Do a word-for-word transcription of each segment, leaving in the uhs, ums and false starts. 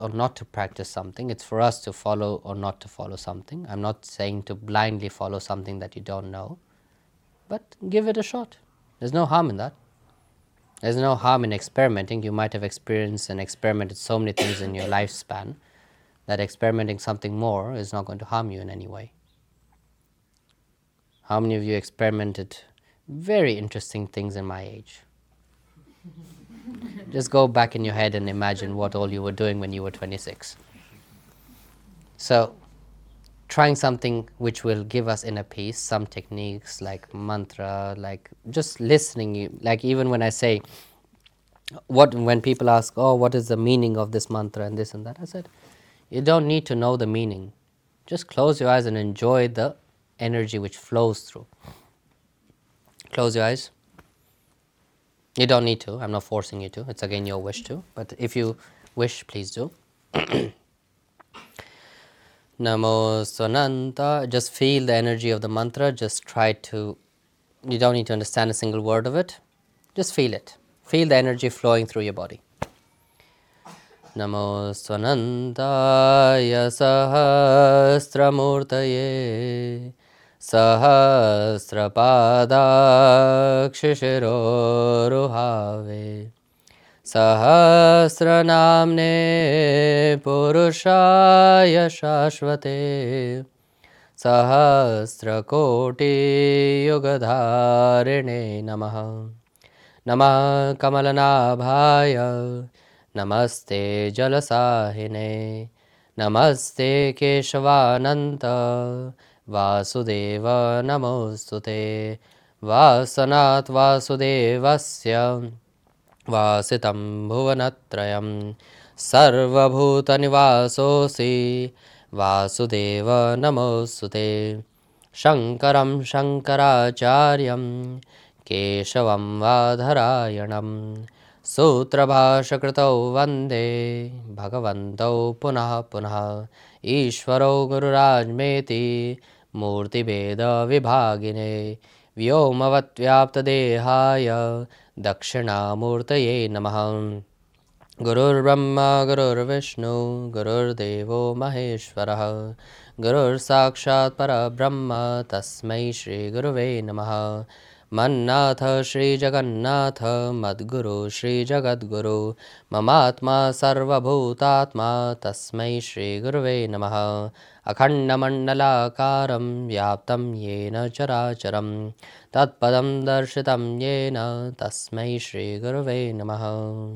or not to practice something. It's for us to follow or not to follow something. I'm not saying to blindly follow something that you don't know, but give it a shot. There's no harm in that. There's no harm in experimenting. You might have experienced and experimented so many things in your lifespan that experimenting something more is not going to harm you in any way. How many of you experimented very interesting things in my age? Just go back in your head and imagine what all you were doing when you were twenty-six. So, trying something which will give us inner peace, some techniques like mantra, like just listening, like even when I say, what when people ask, oh, what is the meaning of this mantra and this and that, I said, you don't need to know the meaning. Just close your eyes and enjoy the energy which flows through. Close your eyes. You don't need to. I'm not forcing you to. It's again your wish to. But if you wish, please do. Namo Swananta. Just feel the energy of the mantra. Just try to, you don't need to understand a single word of it. Just feel it. Feel the energy flowing through your body. Namo Swanantaya Sahasramurtaye Sahasrapadakshishirorohave Sahasranamne Purushaya Shashvate Sahasrakoti Yugadharine Namaha Namah Kamalanabhaya Namaste Jalasahine Namaste Keshavananta Vasudeva Namostute Vasanat Vasudevasya Vasitam Bhuvanatrayam Sarvabhuta Nivasosi Vasudeva Namostute Shankaram Shankaracharyam Keshavam Vadharayanam Sutrabhashakritau Vande Bhagavantau Punah Punah Ishvaro Gururajmeti Murti Veda Vibhagine Vyomavat Dehaya Dakshina Murtaye Namah Gurur Brahma Gurur Vishnu Gurur Devo Maheshwaraha Gurur Sakshat Parabrahma Tasmai Shri Guruve Namaha Mannatha Shri Jagannatha Madguru Shri Jagadguru Mamatma Sarva Bhutatma Tasmai Shri Guruve Namaha Akhanda Mandalakaram Vyaptam Yena Characharam Tatpadam Darshitam Yena Tasmai Shri Guruve Namaha.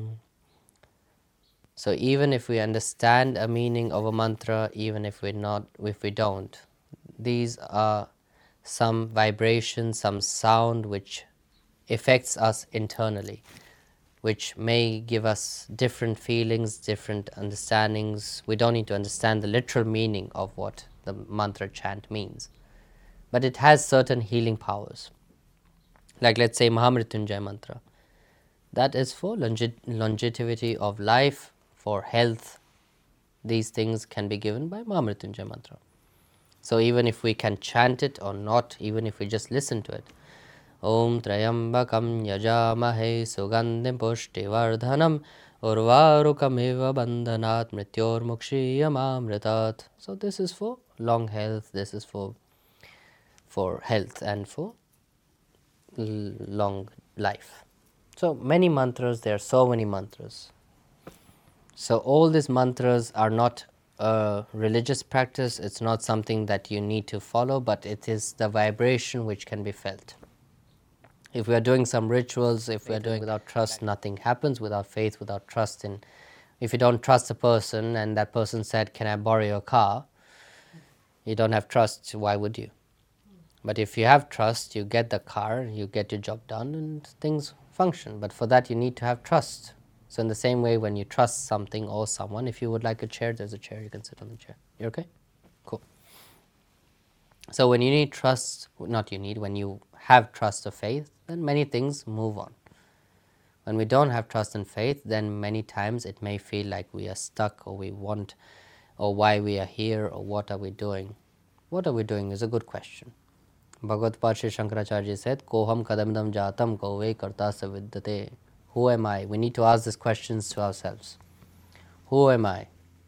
So even if we understand a meaning of a mantra, even if we not, if we don't, these are some vibration, some sound which affects us internally, which may give us different feelings, different understandings. We don't need to understand the literal meaning of what the mantra chant means, but it has certain healing powers. Like let's say Mahamrityunjay mantra, that is for longe- longevity of life, for health. These things can be given by Mahamrityunjay mantra. So even if we can chant it or not, even if we just listen to it, Om Trayambakam Yajamahe Sugandhim Pushtivardhanam Urvarukamiva Bandhanat Mrityor Mukshiyamamritat. So this is for long health, this is for for health and for l- long life. So many mantras, there are so many mantras. So all these mantras are not a religious practice, it's not something that you need to follow, but it is the vibration which can be felt. If we are doing some rituals, if we are doing without trust, nothing happens. Without faith, without trust in, if you don't trust a person and that person said, can I borrow your car? You don't have trust, why would you? But if you have trust, you get the car, you get your job done and things function. But for that you need to have trust. So in the same way, when you trust something or someone, if you would like a chair, there's a chair, you can sit on the chair. You okay? Cool. So when you need trust, not you need, when you have trust or faith, then many things move on. When we don't have trust and faith, then many times it may feel like we are stuck, or we want, or why we are here, or what are we doing. What are we doing is a good question. Bhagavad Sri Shankaracharya said, Koham kadamdam jatam kove karta savidyate. Who am I? We need to ask these questions to ourselves. Who am I?